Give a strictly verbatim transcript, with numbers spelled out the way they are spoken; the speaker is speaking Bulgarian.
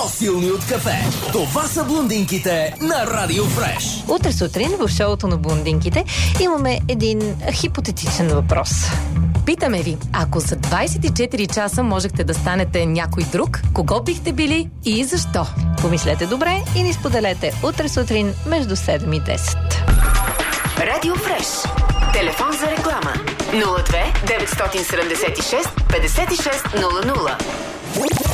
по-силни от кафе. Това са блондинките на Радио Фреш. Утре сутрин в шоуто на блондинките имаме един хипотетичен въпрос. Питаме ви, ако за двайсет и четири часа можехте да станете някой друг, кого бихте били и защо? Помислете добре и ни споделете утре сутрин между седем и десет. Радио Фреш. Телефон за реклама нула две деветстотин седемдесет и шест петдесет и шест нула нула.